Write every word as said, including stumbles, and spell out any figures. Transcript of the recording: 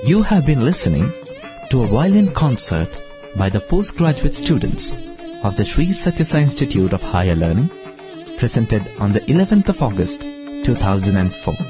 You have been listening to a violin concert by the postgraduate students of the Sri Satya Sai Institute of Higher Learning, presented on the eleventh of August two thousand four.